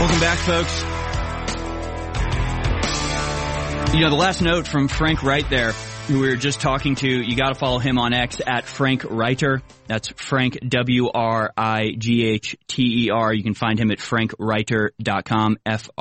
Welcome back, folks. You know, the last note from Frank Wright there, who we were just talking to, you got to follow him on X at Frank Writer. That's Frank, W-R-I-G-H-T-E-R. You can find him at frankwriter.com,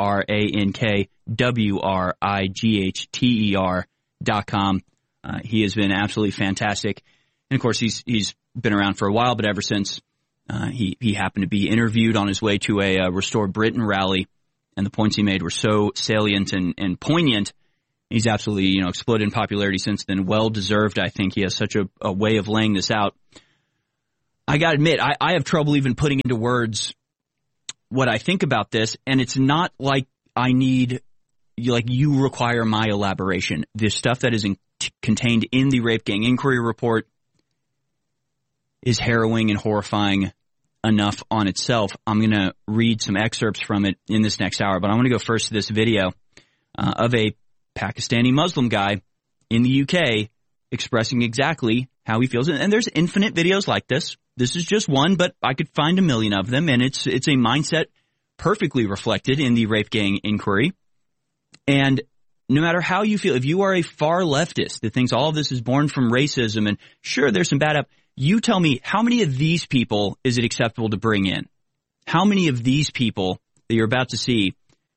F-R-A-N-K-W-R-I-G-H-T-E-R.com. He has been absolutely fantastic. And, of course, he's been around for a while, but ever since he happened to be interviewed on his way to a Restore Britain rally, and the points he made were so salient and poignant, he's absolutely, exploded in popularity since then. Well-deserved, I think. He has such a way of laying this out. I got to admit, I have trouble even putting into words what I think about this, and it's not like I need, you require my elaboration. The stuff that is contained in the Rape Gang Inquiry Report is harrowing and horrifying enough on itself. I'm going to read some excerpts from it in this next hour, but I want to go first to this video of a Pakistani Muslim guy in the UK expressing exactly how he feels. And there's infinite videos like this. This is just one, but I could find a million of them, and it's a mindset perfectly reflected in the Rape Gang Inquiry. And no matter how you feel, if you are a far leftist that thinks all of this is born from racism, and sure, there's some bad up, you tell me, how many of these people is it acceptable to bring in? How many of these people that you're about to see,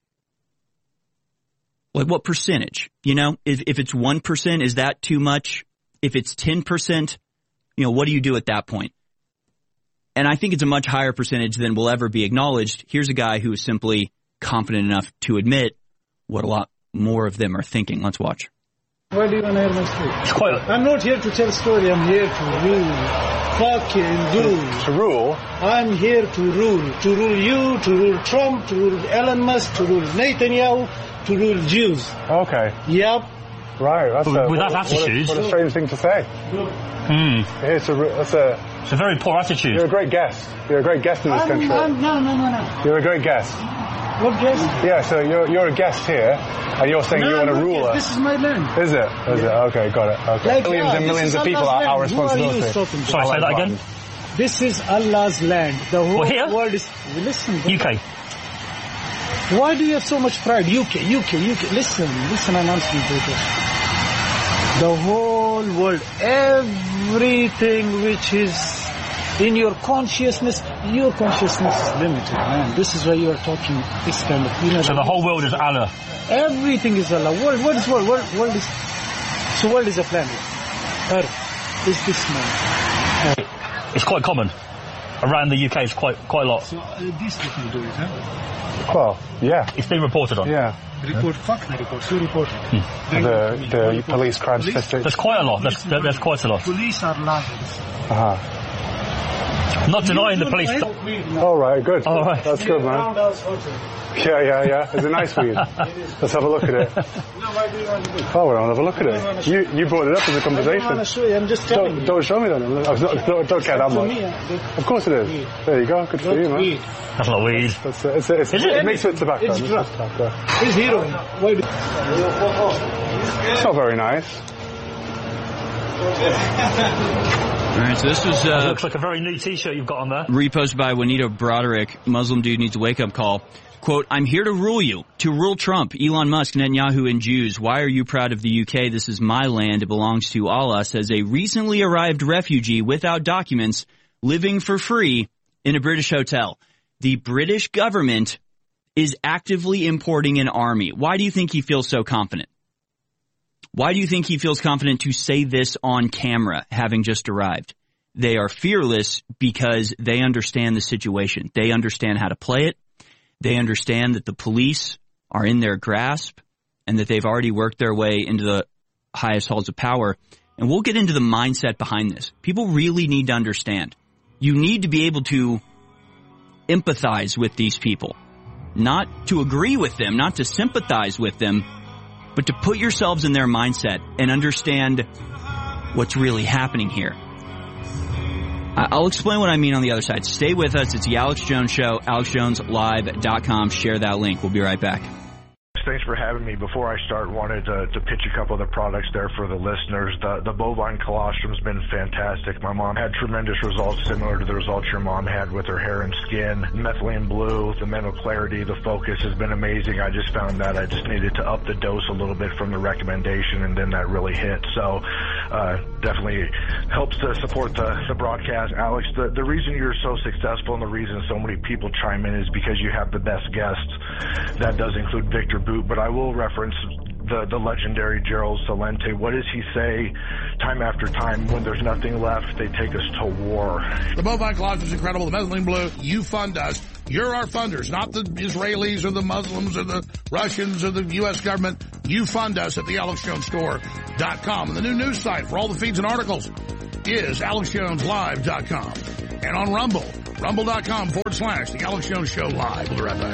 like what percentage? If it's 1%, is that too much? If it's 10%, what do you do at that point? And I think it's a much higher percentage than will ever be acknowledged. Here's a guy who is simply confident enough to admit what a lot more of them are thinking. Let's watch. Why do you want to hear my story? I'm not here to tell a story. I'm here to rule. Fucking rule. To rule? I'm here to rule. To rule you, to rule Trump, to rule Elon Musk, to rule Netanyahu, to rule Jews. Okay. Yep. Right. That's with that attitude. What a strange thing to say. It's a very poor attitude. You're a great guest. You're a great guest in this country. No. You're a great guest. What guest? Yeah, so you're a guest here, and you're saying you want to rule us. This is my land. Is it? Okay, got it. Okay. Millions and millions of people are our responsibility. Sorry, say that again? This is Allah's land. The whole world is... Listen. UK. Why do you have so much pride? UK. Listen, I'm answering to you. The whole world, everything which is in your consciousness is limited, man. This is why you are talking this kind of... So the whole world is Allah? Everything is Allah. What is world? World is... So world is a planet. Earth is this man. It's quite common. Around the UK, it's quite a lot. So these people do it, huh? Well, yeah. It's been reported on. Yeah. Report, fuck the report. Who reported? The police crime statistics. There's quite a lot. There's quite a lot. Police are liars. Not denying the police. All right, good. All right. That's good, man. Yeah. It's a nice weed. Let's have a look at it. Why do you want to do it? Oh, we'll have a look at it. You brought it up as a conversation. I don't want to show you. I'm just telling you. Don't show me then. Don't care that much. Of course it is. There you go. Good for you, man. That's not weed. It makes it tobacco. It's drugs. It's heroin. It's not very nice. All right, so this was... looks like a very new T-shirt you've got on there. Reposted by Juanito Broderick. Muslim dude needs a wake-up call. Quote, I'm here to rule you, to rule Trump, Elon Musk, Netanyahu, and Jews. Why are you proud of the UK? This is my land. It belongs to Allah, says a recently arrived refugee without documents living for free in a British hotel. The British government is actively importing an army. Why do you think he feels so confident? Why do you think he feels confident to say this on camera, having just arrived? They are fearless because they understand the situation. They understand how to play it. They understand that the police are in their grasp and that they've already worked their way into the highest halls of power. And we'll get into the mindset behind this. People really need to understand. You need to be able to empathize with these people, not to agree with them, not to sympathize with them, but to put yourselves in their mindset and understand what's really happening here. I'll explain what I mean on the other side. Stay with us. It's the Alex Jones Show, alexjoneslive.com. Share that link. We'll be right back. Thanks for having me. Before I start, wanted to pitch a couple of the products there for the listeners. The bovine colostrum's been fantastic. My mom had tremendous results similar to the results your mom had with her hair and skin. Methylene Blue, the mental clarity, the focus has been amazing. I just found that I just needed to up the dose a little bit from the recommendation, and then that really hit. So definitely helps to support the broadcast. Alex, the reason you're so successful and the reason so many people chime in is because you have the best guests. That does include Victor Boot, but I will reference the legendary Gerald Celente. What does he say time after time? When there's nothing left, they take us to war. The bovine colostrum is incredible. The Methylene Blue, you fund us. You're our funders, not the Israelis or the Muslims or the Russians or the U.S. government. You fund us at the AlexJonesStore.com. And the new news site for all the feeds and articles is AlexJonesLive.com. And on Rumble, rumble.com/The Alex Jones Show Live. We'll be right back.